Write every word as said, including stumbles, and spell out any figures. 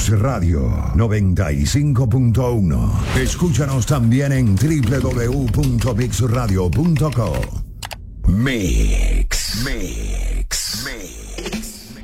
Radio noventa y cinco punto uno. Escúchanos también en doble u doble u doble u punto mix radio punto com. Mix, Mix, Mix.